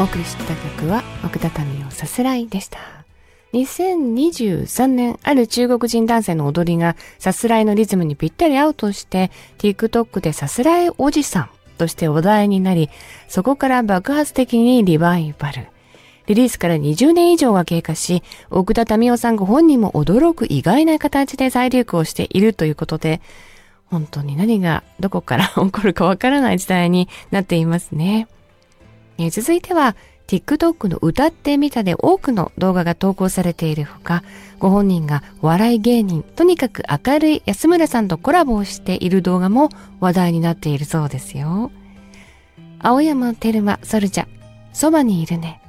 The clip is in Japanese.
お送りした曲は奥田民生さすらいでした。2023年、ある中国人男性の踊りがさすらいのリズムにぴったり合うとして TikTok でさすらいおじさんとして話題になり、そこから爆発的にリバイバル。リリースから20年以上が経過し、奥田民生さんご本人も驚く意外な形で再流行しているということで、本当に何がどこから起こるかわからない時代になっていますね。続いては TikTok の歌ってみたで多くの動画が投稿されているほか、ご本人がお笑い芸人、とにかく明るい安村さんとコラボをしている動画も話題になっているそうですよ。青山テルマソルジャ、そばにいるね。